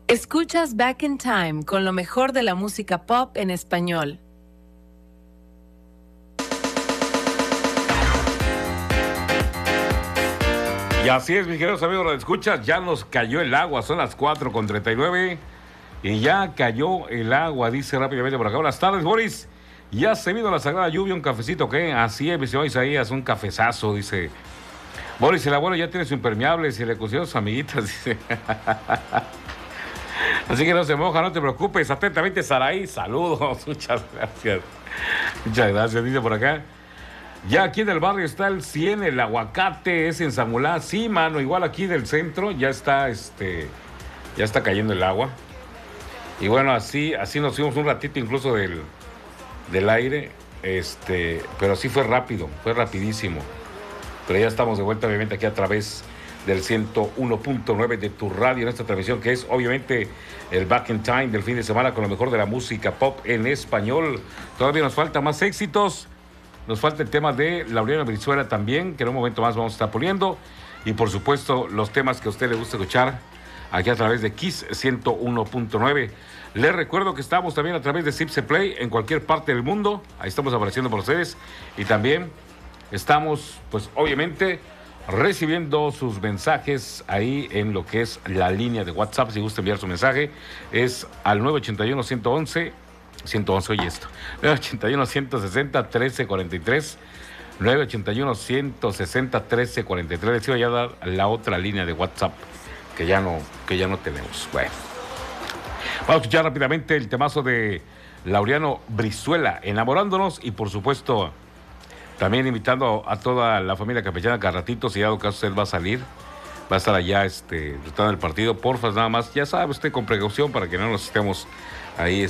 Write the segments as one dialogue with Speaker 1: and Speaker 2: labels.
Speaker 1: Escuchas Back in Time con lo mejor de la música pop en español.
Speaker 2: Y así es, mis queridos amigos, lo escuchas, ya nos cayó el agua, son las 4:39 y ya cayó el agua, dice rápidamente por acá. Buenas tardes, Boris. Ya se vino la sagrada lluvia, un cafecito, ¿qué? Así es, mi señor Isaías, un cafezazo, dice. Boris, el abuelo ya tiene su impermeable, si le consiguió a sus amiguitas, dice. Así que no se moja, no te preocupes. Atentamente, Saraí, saludos, muchas gracias. Muchas gracias, dice por acá. Ya aquí en el barrio está el 100, el aguacate, es en Zamulá. Sí, mano, igual aquí del centro ya está, ya está cayendo el agua. Y bueno, así nos fuimos un ratito incluso del aire, pero sí fue rápido, fue rapidísimo. Pero ya estamos de vuelta, obviamente, aquí a través del 101.9 de tu radio en esta transmisión, que es obviamente el Back in Time del fin de semana con lo mejor de la música pop en español. Todavía nos falta más éxitos. Nos falta el tema de Laureano Brizuela también, que en un momento más vamos a estar poniendo. Y por supuesto, los temas que a usted le gusta escuchar aquí a través de Kiss 101.9. Les recuerdo que estamos también a través de Zipse Play en cualquier parte del mundo. Ahí estamos apareciendo por ustedes. Y también estamos, pues obviamente, recibiendo sus mensajes ahí en lo que es la línea de WhatsApp. Si gusta enviar su mensaje, es al 981-111. 111, oye esto, 981-160-1343, 981-160-1343, les iba a dar la otra línea de WhatsApp que ya no tenemos. Bueno, vamos a escuchar rápidamente el temazo de Laureano Brizuela, Enamorándonos, y por supuesto también invitando a toda la familia campechana que a ratito, si dado caso usted va a salir, va a estar allá disfrutando del partido, porfa, nada más, ya sabe usted, con precaución para que no nos estemos ahí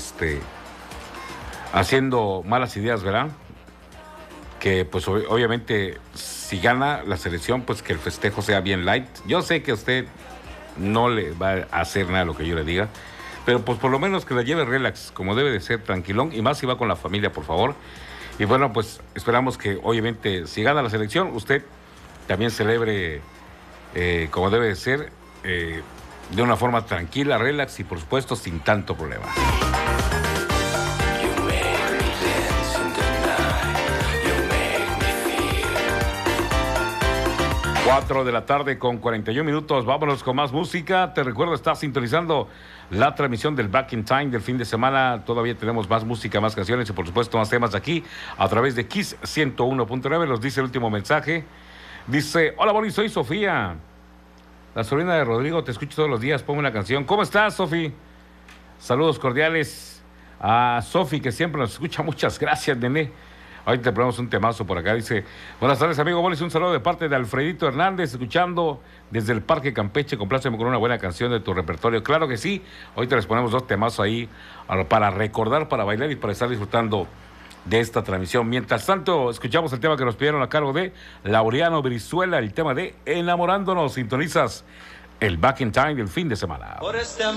Speaker 2: haciendo malas ideas, ¿verdad? Que pues obviamente si gana la selección, pues que el festejo sea bien light. Yo sé que a usted no le va a hacer nada de lo que yo le diga, pero pues por lo menos que la lleve relax, como debe de ser, tranquilón, y más si va con la familia, por favor. Y bueno, pues esperamos que obviamente si gana la selección, usted también celebre como debe de ser, de una forma tranquila, relax y por supuesto sin tanto problema. 4 de la tarde con 41 minutos. Vámonos con más música. Te recuerdo, estás sintonizando la transmisión del Back in Time del fin de semana. Todavía tenemos más música, más canciones y por supuesto más temas aquí a través de Kiss 101.9. Nos dice el último mensaje. Dice: hola, Boris, soy Sofía, la sobrina de Rodrigo. Te escucho todos los días. Ponme una canción. ¿Cómo estás, Sofi? Saludos cordiales a Sofi, que siempre nos escucha. Muchas gracias, nené. Ahorita te ponemos un temazo por acá. Dice: buenas tardes, amigo Boris, un saludo de parte de Alfredito Hernández, escuchando desde el Parque Campeche. Compláceme con una buena canción de tu repertorio. Claro que sí. Ahorita les ponemos dos temazos ahí para recordar, para bailar y para estar disfrutando de esta transmisión. Mientras tanto, escuchamos el tema que nos pidieron a cargo de Laureano Brizuela, el tema de Enamorándonos. Sintonizas el Back in Time del fin de semana.
Speaker 3: Por este